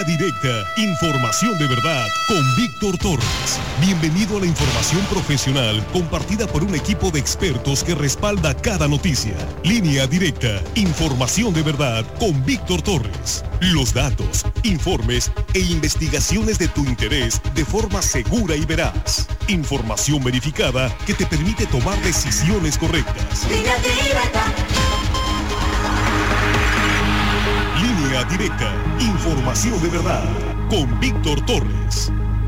Directa, información de verdad con Víctor Torres. Bienvenido a la información profesional compartida por un equipo de expertos que respalda cada noticia. Línea Directa, información de verdad con Víctor Torres. Los datos, informes e investigaciones de tu interés de forma segura y veraz. Información verificada que te permite tomar decisiones correctas. Línea Directa. Línea Directa, información de verdad, con Víctor Torres.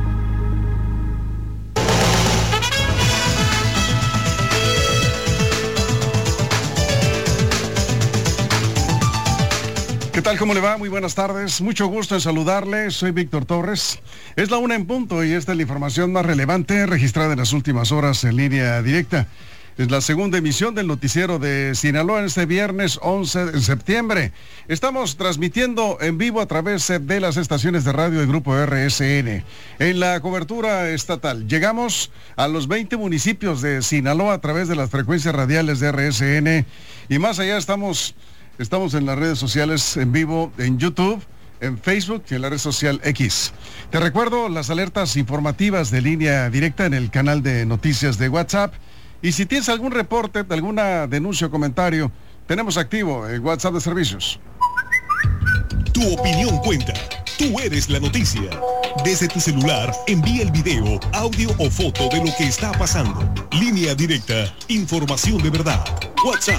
¿Qué tal? ¿Cómo le va? Muy buenas tardes. Mucho gusto en saludarle. Soy Víctor Torres. Es la 1:00 y esta es la información más relevante registrada en las últimas horas en Línea Directa. Es la segunda emisión del noticiero de Sinaloa en este viernes 11 de septiembre. Estamos transmitiendo en vivo a través de las estaciones de radio del Grupo RSN. En la cobertura estatal, llegamos a los 20 municipios de Sinaloa a través de las frecuencias radiales de RSN. Y más allá estamos en las redes sociales en vivo, en YouTube, en Facebook y en la red social X. Te recuerdo las alertas informativas de Línea Directa en el canal de noticias de WhatsApp. Y si tienes algún reporte, alguna denuncia o comentario, tenemos activo el WhatsApp de servicios. Tu opinión cuenta. Tú eres la noticia. Desde tu celular, envía el video, audio o foto de lo que está pasando. Línea Directa, información de verdad. WhatsApp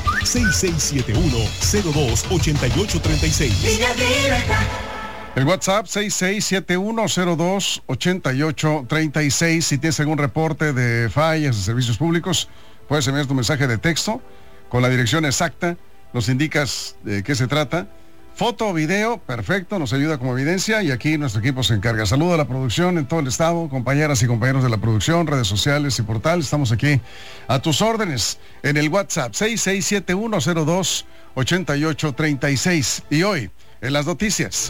6671-028836. Línea Directa. El WhatsApp 6671028836. Si tienes algún reporte de fallas de servicios públicos, puedes enviar tu mensaje de texto con la dirección exacta, nos indicas de qué se trata. Foto o video, perfecto, nos ayuda como evidencia y aquí nuestro equipo se encarga. Saludo a la producción en todo el estado, compañeras y compañeros de la producción, redes sociales y portal. Estamos aquí a tus órdenes en el WhatsApp 6671028836. Y hoy, en las noticias.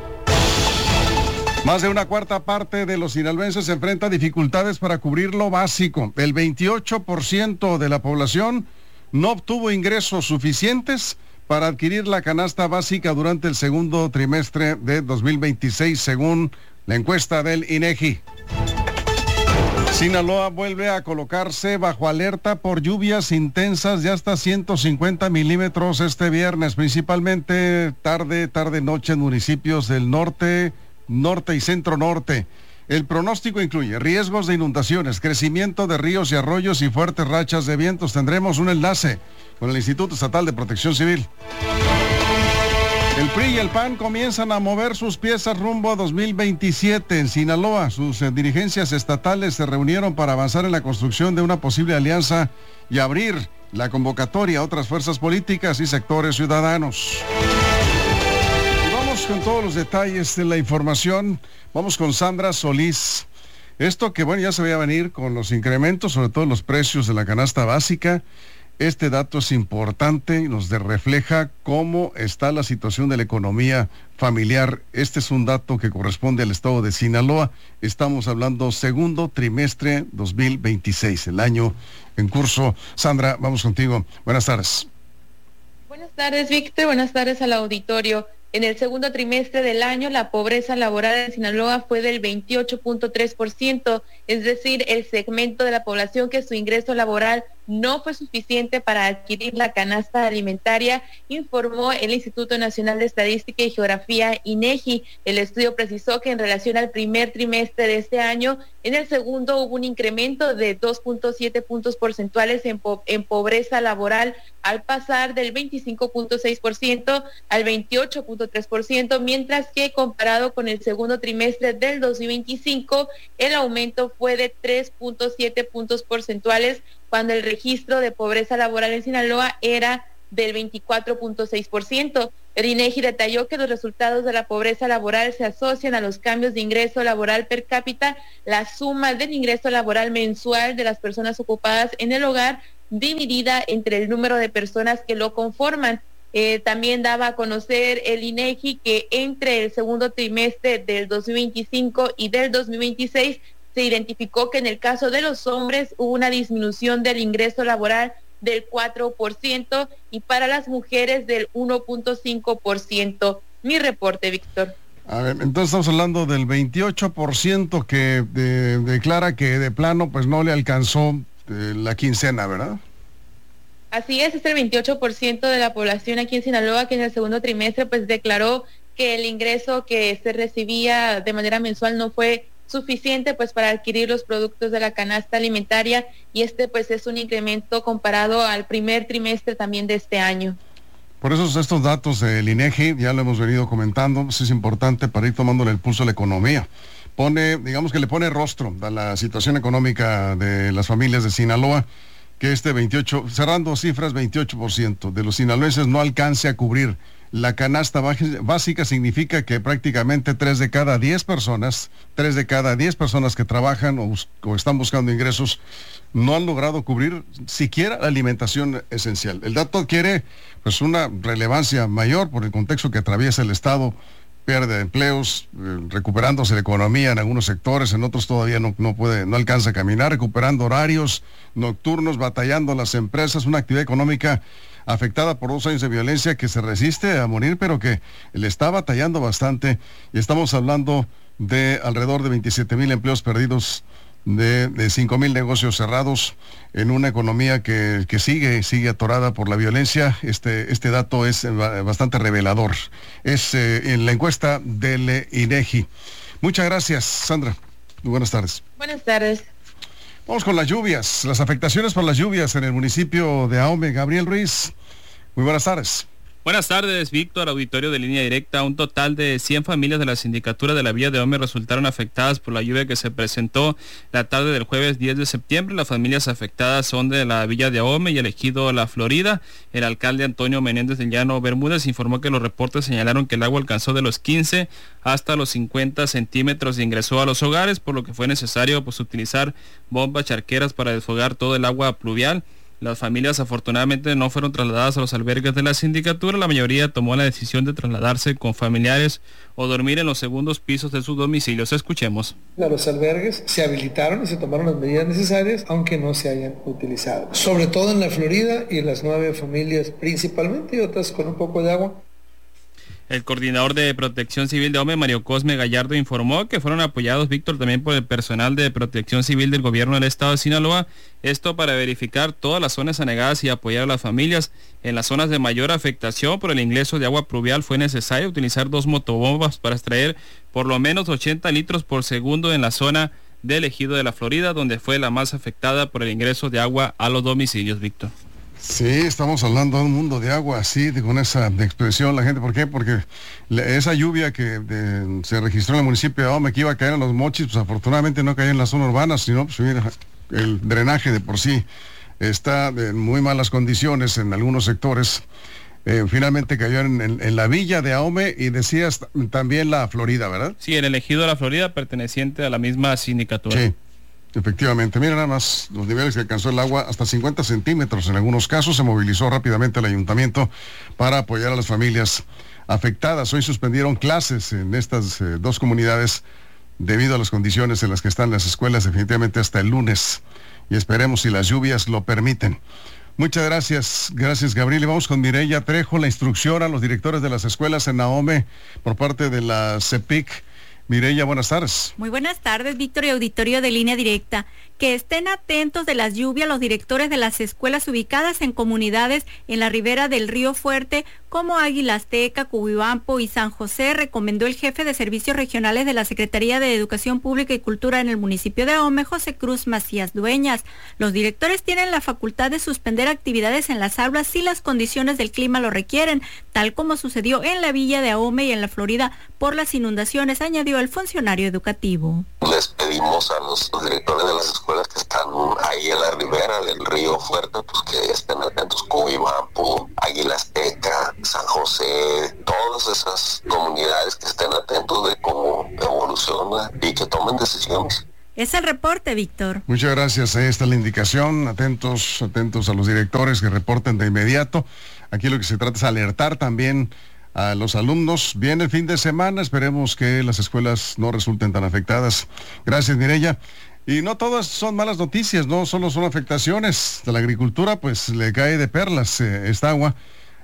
Más de una cuarta parte de los sinaloenses se enfrenta a dificultades para cubrir lo básico. El 28% de la población no obtuvo ingresos suficientes para adquirir la canasta básica durante el segundo trimestre de 2026, según la encuesta del INEGI. Sinaloa vuelve a colocarse bajo alerta por lluvias intensas de hasta 150 milímetros este viernes, principalmente tarde-noche en municipios del norte y centro-norte. El pronóstico incluye riesgos de inundaciones, crecimiento de ríos y arroyos y fuertes rachas de vientos. Tendremos un enlace con el Instituto Estatal de Protección Civil. El PRI y el PAN comienzan a mover sus piezas rumbo a 2027 en Sinaloa. Sus dirigencias estatales se reunieron para avanzar en la construcción de una posible alianza y abrir la convocatoria a otras fuerzas políticas y sectores ciudadanos. Con todos los detalles de la información, vamos con Sandra Solís. Esto que ya se veía venir con los incrementos, sobre todo los precios de la canasta básica. Este dato es importante y nos refleja cómo está la situación de la economía familiar. Este es un dato que corresponde al estado de Sinaloa. Estamos hablando segundo trimestre 2026, el año en curso. Sandra, vamos contigo. Buenas tardes. Buenas tardes, Víctor. Buenas tardes al auditorio. En el segundo trimestre del año, la pobreza laboral en Sinaloa fue del 28.3%, es decir, el segmento de la población que su ingreso laboral no fue suficiente para adquirir la canasta alimentaria, informó el Instituto Nacional de Estadística y Geografía, INEGI. El estudio precisó que en relación al primer trimestre de este año, en el segundo hubo un incremento de 2.7 puntos porcentuales en pobreza laboral, al pasar del 25.6% al 28.3%, mientras que comparado con el segundo trimestre del 2025, el aumento fue de 3.7 puntos porcentuales, cuando el registro de pobreza laboral en Sinaloa era del 24.6%. El INEGI detalló que los resultados de la pobreza laboral se asocian a los cambios de ingreso laboral per cápita, la suma del ingreso laboral mensual de las personas ocupadas en el hogar, dividida entre el número de personas que lo conforman. También daba a conocer el INEGI que entre el segundo trimestre del 2025 y del 2026 se identificó que en el caso de los hombres hubo una disminución del ingreso laboral del 4% y para las mujeres del 1.5%. Mi reporte, Víctor. A ver, entonces estamos hablando del 28% que declara que de plano pues no le alcanzó la quincena, ¿verdad? Así es el 28% de la población aquí en Sinaloa que en el segundo trimestre pues declaró que el ingreso que se recibía de manera mensual no fue suficiente pues para adquirir los productos de la canasta alimentaria, y este pues es un incremento comparado al primer trimestre también de este año. Por eso estos datos del INEGI, ya lo hemos venido comentando, pues es importante para ir tomándole el pulso a la economía. Digamos que le pone rostro a la situación económica de las familias de Sinaloa, que cerrando cifras, 28% de los sinaloenses no alcance a cubrir la canasta básica. Significa que prácticamente 3 de cada 10 personas que trabajan o están buscando ingresos no han logrado cubrir siquiera la alimentación esencial. El dato adquiere pues una relevancia mayor por el contexto que atraviesa el Estado, pierde empleos, recuperándose la economía en algunos sectores, en otros todavía no alcanza a caminar, recuperando horarios nocturnos, batallando las empresas, una actividad económica afectada por 2 años de violencia que se resiste a morir, pero que le está batallando bastante, y estamos hablando de alrededor de 27,000 empleos perdidos, de 5,000 negocios cerrados, en una economía que sigue atorada por la violencia. Este dato es bastante revelador. Es en la encuesta del INEGI. Muchas gracias, Sandra. Muy buenas tardes. Buenas tardes. Vamos con las lluvias, las afectaciones por las lluvias en el municipio de Ahome. Gabriel Ruiz, muy buenas tardes. Buenas tardes, Víctor, auditorio de Línea Directa. Un total de 100 familias de la sindicatura de la Villa de Ahome resultaron afectadas por la lluvia que se presentó la tarde del jueves 10 de septiembre. Las familias afectadas son de la Villa de Ahome y el ejido La Florida. El alcalde Antonio Menéndez del Llano Bermúdez informó que los reportes señalaron que el agua alcanzó de los 15 hasta los 50 centímetros y ingresó a los hogares, por lo que fue necesario utilizar bombas charqueras para desfogar todo el agua pluvial. Las familias afortunadamente no fueron trasladadas a los albergues de la sindicatura. La mayoría tomó la decisión de trasladarse con familiares o dormir en los segundos pisos de sus domicilios. Escuchemos. Los albergues se habilitaron y se tomaron las medidas necesarias, aunque no se hayan utilizado. Sobre todo en la Florida y las 9 familias principalmente, y otras con un poco de agua. El coordinador de Protección Civil de Ahome, Mario Cosme Gallardo, informó que fueron apoyados, Víctor, también por el personal de Protección Civil del gobierno del estado de Sinaloa, esto para verificar todas las zonas anegadas y apoyar a las familias. En las zonas de mayor afectación por el ingreso de agua pluvial fue necesario utilizar 2 motobombas para extraer por lo menos 80 litros por segundo en la zona del ejido de La Florida, donde fue la más afectada por el ingreso de agua a los domicilios, Víctor. Sí, estamos hablando de un mundo de agua, así, con esa expresión la gente. ¿Por qué? Porque esa lluvia que se registró en el municipio de Ahome, que iba a caer en los mochis, pues afortunadamente no cayó en la zona urbana, sino pues mira, el drenaje de por sí está en muy malas condiciones en algunos sectores. Finalmente cayó en la Villa de Ahome y decías también La Florida, ¿verdad? Sí, en el ejido de La Florida, perteneciente a la misma sindicatura. Sí. Efectivamente, mira nada más los niveles que alcanzó el agua, hasta 50 centímetros en algunos casos. Se movilizó rápidamente el ayuntamiento para apoyar a las familias afectadas. Hoy suspendieron clases en estas 2 comunidades debido a las condiciones en las que están las escuelas, definitivamente hasta el lunes, y esperemos si las lluvias lo permiten. Muchas gracias, Gabriel. Y vamos con Mireya Trejo, la instrucción a los directores de las escuelas en Ahome por parte de la CEPIC. Mireya, buenas tardes. Muy buenas tardes, Víctor, y auditorio de Línea Directa. Que estén atentos de las lluvias los directores de las escuelas ubicadas en comunidades en la ribera del Río Fuerte, como Águila Azteca, Cubibampo y San José, recomendó el jefe de servicios regionales de la Secretaría de Educación Pública y Cultura en el municipio de Ahome, José Cruz Macías Dueñas. Los directores tienen la facultad de suspender actividades en las aulas si las condiciones del clima lo requieren, tal como sucedió en la Villa de Ahome y en la Florida por las inundaciones, añadió el funcionario educativo. Les pedimos a los directores de las escuelas que están ahí en la ribera del Río Fuerte, pues que estén atentos, Cubibampo, Águila Azteca, San José, todas esas comunidades que estén atentos de cómo evoluciona y que tomen decisiones. Es el reporte, Víctor. Muchas gracias. Ahí está la indicación. Atentos a los directores que reporten de inmediato. Aquí lo que se trata es alertar también a los alumnos. Viene el fin de semana, esperemos que las escuelas no resulten tan afectadas. Gracias, Mireya. Y no todas son malas noticias, no solo son afectaciones. De la agricultura, pues le cae de perlas esta agua.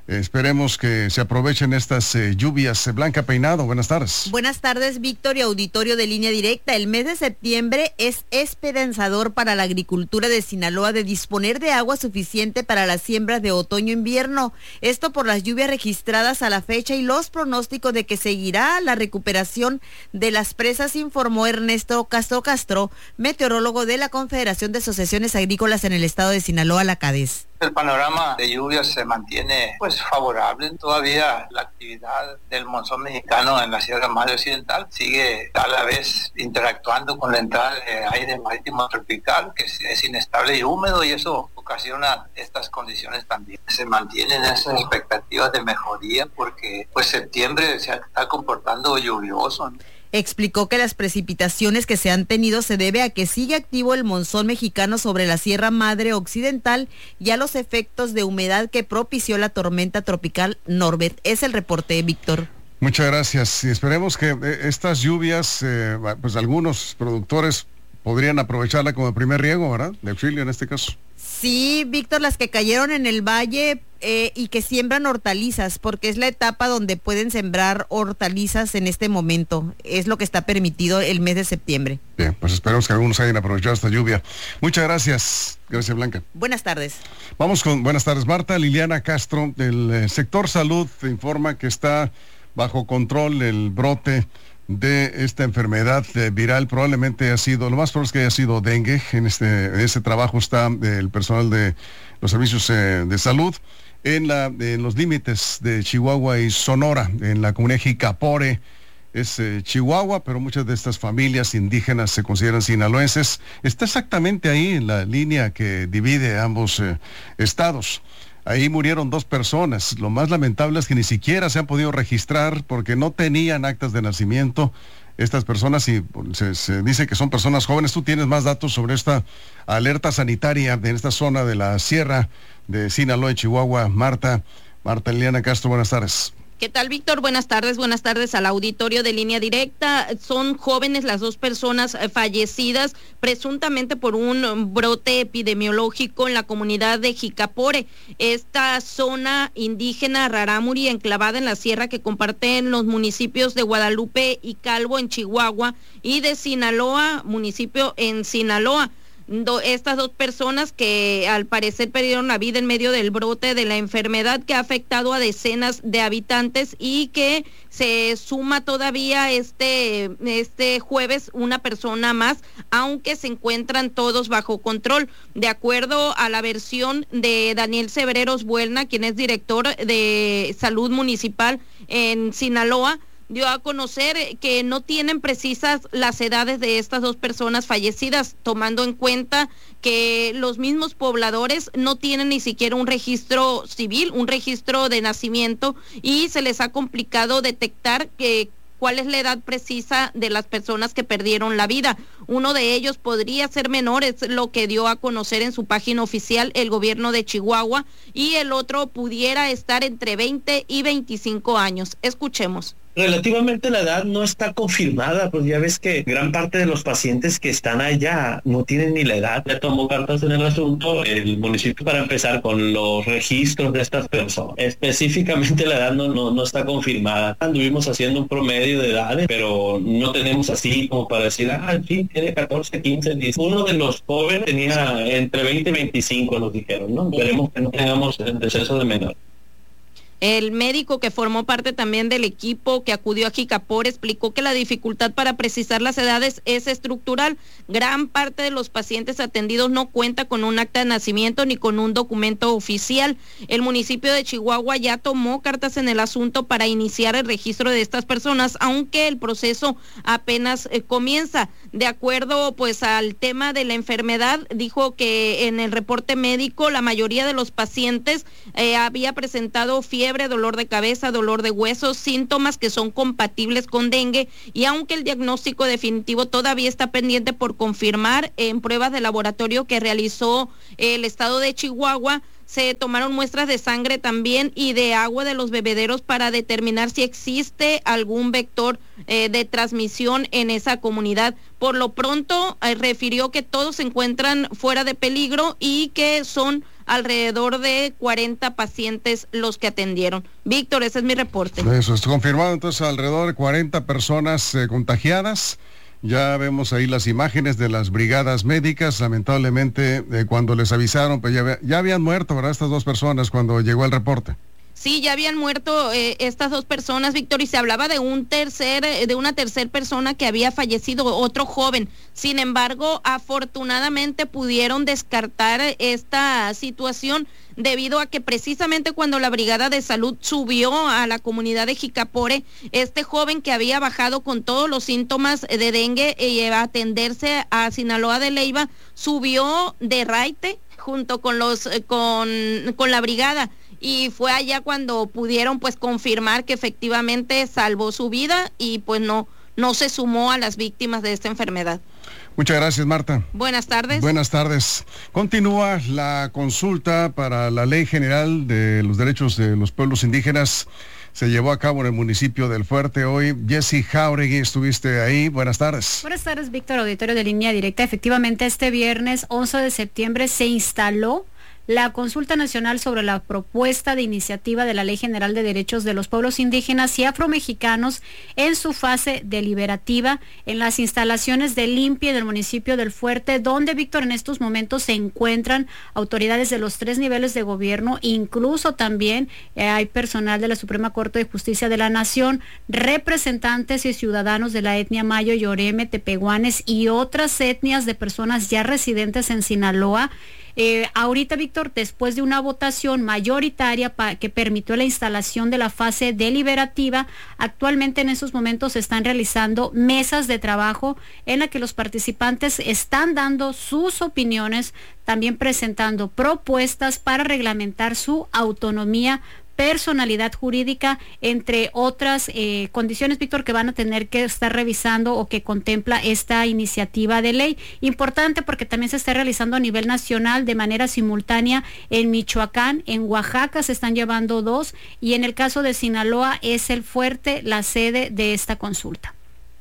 Esperemos que se aprovechen estas lluvias. Blanca Peinado, buenas tardes. Buenas tardes, Víctor y auditorio de Línea Directa. El mes de septiembre es esperanzador para la agricultura de Sinaloa de disponer de agua suficiente para las siembras de otoño-invierno. Esto por las lluvias registradas a la fecha y los pronósticos de que seguirá la recuperación de las presas, informó Ernesto Castro, meteorólogo de la Confederación de Asociaciones Agrícolas en el estado de Sinaloa, la CADES. El panorama de lluvias se mantiene favorable. Todavía la actividad del monzón mexicano en la Sierra Madre Occidental sigue a la vez interactuando con la entrada de aire marítimo tropical, que es inestable y húmedo, y eso ocasiona estas condiciones también. Se mantienen esas expectativas de mejoría porque septiembre se está comportando lluvioso, ¿no? Explicó que las precipitaciones que se han tenido se debe a que sigue activo el monzón mexicano sobre la Sierra Madre Occidental y a los efectos de humedad que propició la tormenta tropical Norbert. Es el reporte, Víctor. Muchas gracias y esperemos que estas lluvias, algunos productores podrían aprovecharla como primer riego, ¿verdad? De auxilio en este caso. Sí, Víctor, las que cayeron en el valle y que siembran hortalizas, porque es la etapa donde pueden sembrar hortalizas en este momento. Es lo que está permitido el mes de septiembre. Bien, pues esperemos que algunos hayan aprovechado esta lluvia. Muchas gracias. Gracias, Blanca. Buenas tardes. Vamos con buenas tardes. Marta Liliana Castro, del sector salud, informa que está bajo control el brote de esta enfermedad viral. Probablemente ha sido, lo más probable es que haya sido dengue. En este trabajo está el personal de los servicios de salud en los límites de Chihuahua y Sonora, en la comunidad Jicapore. Es Chihuahua, pero muchas de estas familias indígenas se consideran sinaloenses. Está exactamente ahí en la línea que divide ambos estados. Ahí murieron 2 personas. Lo más lamentable es que ni siquiera se han podido registrar porque no tenían actas de nacimiento estas personas, y se dice que son personas jóvenes. Tú tienes más datos sobre esta alerta sanitaria en esta zona de la sierra de Sinaloa y Chihuahua. Marta Liliana Castro, buenas tardes. ¿Qué tal, Víctor? Buenas tardes al auditorio de Línea Directa. Son jóvenes las 2 personas fallecidas presuntamente por un brote epidemiológico en la comunidad de Jicapore, esta zona indígena rarámuri enclavada en la sierra que comparten los municipios de Guadalupe y Calvo en Chihuahua y de Sinaloa, municipio en Sinaloa. Estas 2 personas que al parecer perdieron la vida en medio del brote de la enfermedad que ha afectado a decenas de habitantes y que se suma todavía este jueves una persona más, aunque se encuentran todos bajo control. De acuerdo a la versión de Daniel Severeros Buelna, quien es director de salud municipal en Sinaloa, dio a conocer que no tienen precisas las edades de estas 2 personas fallecidas, tomando en cuenta que los mismos pobladores no tienen ni siquiera un registro civil, un registro de nacimiento, y se les ha complicado detectar cuál es la edad precisa de las personas que perdieron la vida. Uno de ellos podría ser menor, es lo que dio a conocer en su página oficial el gobierno de Chihuahua, y el otro pudiera estar entre 20 y 25 años. Escuchemos. Relativamente la edad no está confirmada, pues ya ves que gran parte de los pacientes que están allá no tienen ni la edad. Ya tomó cartas en el asunto el municipio para empezar con los registros de estas personas. Específicamente la edad no está confirmada. Anduvimos haciendo un promedio de edades, pero no tenemos así como para decir, sí, tiene 14, 15, 10. Uno de los jóvenes tenía entre 20 y 25, nos dijeron, ¿no? Esperemos que no tengamos el deceso de menor. El médico que formó parte también del equipo que acudió a Jicapore explicó que la dificultad para precisar las edades es estructural. Gran parte de los pacientes atendidos no cuenta con un acta de nacimiento ni con un documento oficial. El municipio de Chihuahua ya tomó cartas en el asunto para iniciar el registro de estas personas, aunque el proceso apenas comienza. De acuerdo al tema de la enfermedad, dijo que en el reporte médico la mayoría de los pacientes había presentado fiebre, dolor de cabeza, dolor de huesos, síntomas que son compatibles con dengue, y aunque el diagnóstico definitivo todavía está pendiente por confirmar en pruebas de laboratorio que realizó el estado de Chihuahua, se tomaron muestras de sangre también y de agua de los bebederos para determinar si existe algún vector de transmisión en esa comunidad. Por lo pronto, refirió que todos se encuentran fuera de peligro y que son alrededor de 40 pacientes los que atendieron. Víctor, ese es mi reporte. Eso es confirmado, entonces alrededor de 40 personas contagiadas. Ya vemos ahí las imágenes de las brigadas médicas. Lamentablemente, cuando les avisaron, pues ya habían muerto, ¿verdad? Estas 2 personas cuando llegó el reporte. Sí, ya habían muerto estas 2 personas, Víctor, y se hablaba de una tercer persona que había fallecido, otro joven. Sin embargo, afortunadamente pudieron descartar esta situación debido a que precisamente cuando la Brigada de Salud subió a la comunidad de Jicapore, este joven que había bajado con todos los síntomas de dengue y a atenderse a Sinaloa de Leyva, subió de raite junto con la brigada. Y fue allá cuando pudieron pues confirmar que efectivamente salvó su vida y pues no se sumó a las víctimas de esta enfermedad. Muchas gracias, Marta. Buenas tardes. Buenas tardes. Continúa la consulta para la Ley General de los Derechos de los Pueblos Indígenas. Se llevó a cabo en el municipio del Fuerte hoy. Jessy Jauregui, estuviste ahí. Buenas tardes. Buenas tardes, Víctor, auditorio de Línea Directa. Efectivamente, este viernes 11 de septiembre se instaló la consulta nacional sobre la propuesta de iniciativa de la Ley General de Derechos de los Pueblos Indígenas y Afromexicanos en su fase deliberativa en las instalaciones de Limpia del municipio del Fuerte, donde, Víctor, en estos momentos se encuentran autoridades de los 3 niveles de gobierno, incluso también hay personal de la Suprema Corte de Justicia de la Nación, representantes y ciudadanos de la etnia Mayo, Yoreme, Tepehuanes y otras etnias de personas ya residentes en Sinaloa. Ahorita, Víctor, después de una votación mayoritaria que permitió la instalación de la fase deliberativa, actualmente en esos momentos se están realizando mesas de trabajo en la que los participantes están dando sus opiniones, también presentando propuestas para reglamentar su autonomía, personalidad jurídica, entre otras condiciones, Víctor, que van a tener que estar revisando o que contempla esta iniciativa de ley. Importante porque también se está realizando a nivel nacional de manera simultánea en Michoacán, en Oaxaca se están llevando 2 y en el caso de Sinaloa es el Fuerte la sede de esta consulta.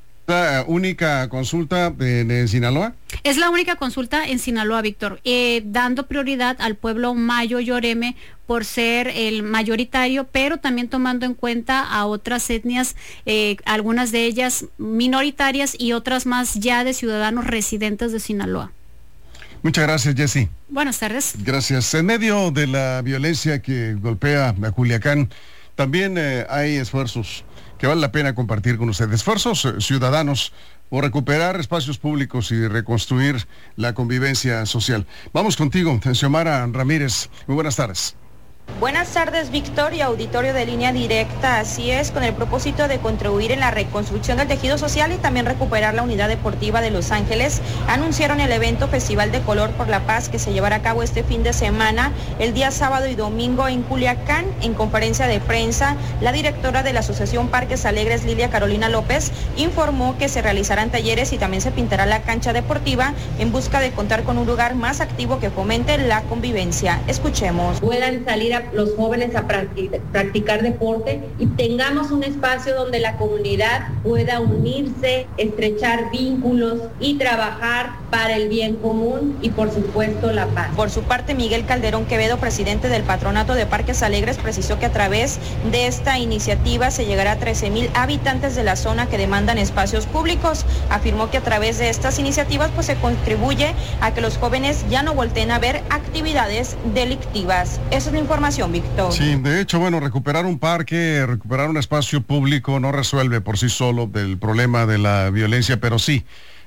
¿La única consulta en Sinaloa? Es la única consulta en Sinaloa, Víctor, dando prioridad al pueblo Mayo Yoreme por ser el mayoritario, pero también tomando en cuenta a otras etnias, algunas de ellas minoritarias y otras más ya de ciudadanos residentes de Sinaloa. Muchas gracias, Jessy. Buenas tardes. Gracias. En medio de la violencia que golpea a Culiacán, también hay esfuerzos que vale la pena compartir con ustedes. Esfuerzos ciudadanos por recuperar espacios públicos y reconstruir la convivencia social. Vamos contigo, Xiomara Ramírez. Muy buenas tardes. Buenas tardes, Víctor, y auditorio de Línea Directa. Así es, con el propósito de contribuir en la reconstrucción del tejido social y también recuperar la unidad deportiva de Los Ángeles, anunciaron el evento Festival de Color por la Paz que se llevará a cabo este fin de semana, el día sábado y domingo en Culiacán. En conferencia de prensa, la directora de la Asociación Parques Alegres, Lilia Carolina López, informó que se realizarán talleres y también se pintará la cancha deportiva en busca de contar con un lugar más activo que fomente la convivencia. Escuchemos. Puedan salir a los jóvenes a practicar deporte y tengamos un espacio donde la comunidad pueda unirse, estrechar vínculos y trabajar para el bien común y por supuesto la paz. Por su parte, Miguel Calderón Quevedo, presidente del Patronato de Parques Alegres, precisó que a través de esta iniciativa se llegará a 13,000 habitantes de la zona que demandan espacios públicos. Afirmó que a través de estas iniciativas pues se contribuye a que los jóvenes ya no volteen a ver actividades delictivas. Esa es la información, Víctor. Sí, de hecho, bueno, recuperar un parque, recuperar un espacio público no resuelve por sí solo del problema de la violencia, pero sí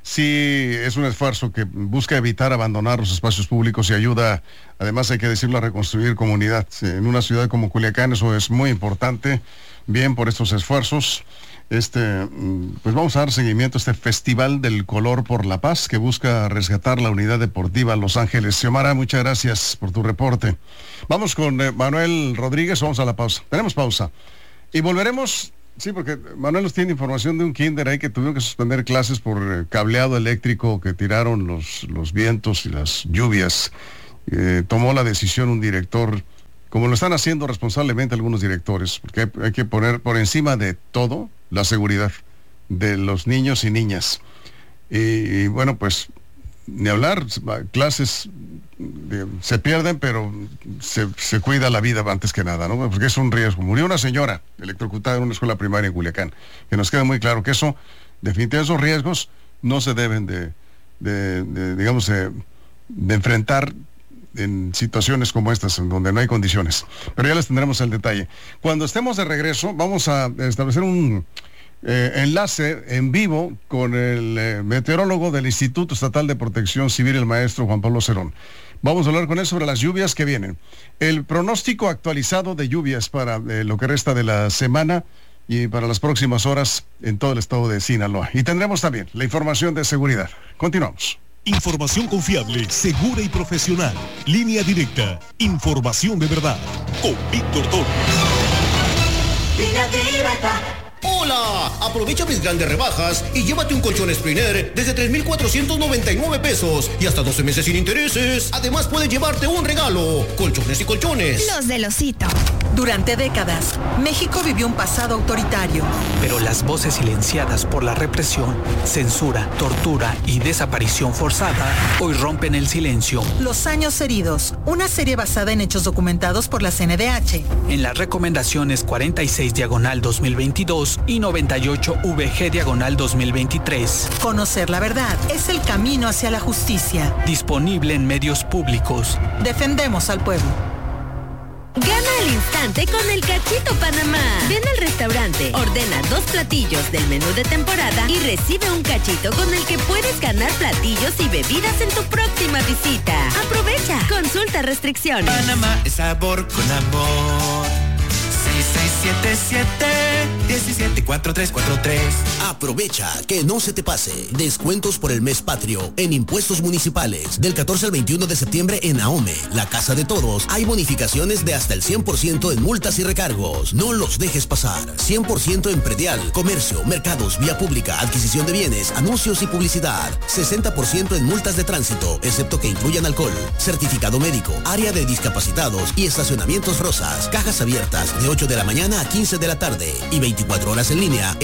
es un esfuerzo que busca evitar abandonar los espacios públicos y ayuda, además hay que decirlo, a reconstruir comunidad. Sí, en una ciudad como Culiacán eso es muy importante, bien por estos esfuerzos. Pues vamos a dar seguimiento a este Festival del Color por la Paz que busca rescatar la unidad deportiva Los Ángeles. Xiomara, muchas gracias por tu reporte. Vamos con Manuel Rodríguez, vamos a la pausa. Tenemos pausa. Y volveremos, sí, porque Manuel nos tiene información de un kinder ahí que tuvieron que suspender clases por cableado eléctrico que tiraron los vientos y las lluvias. tomó la decisión un director, como lo están haciendo responsablemente algunos directores, porque hay que poner por encima de todo la seguridad de los niños y niñas. Y bueno, pues ni hablar, clases se pierden, pero se cuida la vida antes que nada, ¿no? Porque es un riesgo. Murió una señora electrocutada en una escuela primaria en Culiacán, que nos queda muy claro que eso, definitivamente esos riesgos no se deben de enfrentar en situaciones como estas, en donde no hay condiciones. Pero ya les tendremos el detalle. Cuando estemos de regreso, vamos a establecer un enlace en vivo con el meteorólogo del Instituto Estatal de Protección Civil, el maestro Juan Pablo Cerón. Vamos a hablar con él sobre las lluvias que vienen. El pronóstico actualizado de lluvias para lo que resta de la semana y para las próximas horas en todo el estado de Sinaloa. Y tendremos también la información de seguridad. Continuamos. Información confiable, segura y profesional. Línea Directa. Información de verdad. Con Víctor Torres. Línea Directa. ¡Hola! Aprovecha mis grandes rebajas y llévate un colchón Spriner desde 3,499 pesos y hasta 12 meses sin intereses. Además puedes llevarte un regalo. Colchones y colchones. Los del osito. Durante décadas, México vivió un pasado autoritario. Pero las voces silenciadas por la represión, censura, tortura y desaparición forzada hoy rompen el silencio. Los años heridos, una serie basada en hechos documentados por la CNDH. En las recomendaciones 46/2022 y 98 VG/2023. Conocer la verdad es el camino hacia la justicia. Disponible en medios públicos. Defendemos al pueblo. Gana al instante con el Cachito Panamá. Ven al restaurante, ordena 2 platillos del menú de temporada y recibe un cachito con el que puedes ganar platillos y bebidas en tu próxima visita. Aprovecha. Consulta restricciones. Panamá es sabor con amor. 6677-174343. Aprovecha que no se te pase. Descuentos por el mes patrio en impuestos municipales. Del 14 al 21 de septiembre en AOME, la casa de todos, hay bonificaciones de hasta el 100% en multas y recargos. No los dejes pasar. 100% en predial, comercio, mercados, vía pública, adquisición de bienes, anuncios y publicidad. 60% en multas de tránsito, excepto que incluyan alcohol. Certificado médico, área de discapacitados y estacionamientos rosas. Cajas abiertas de 8 de la mañana a 15 de la tarde y 24 horas en línea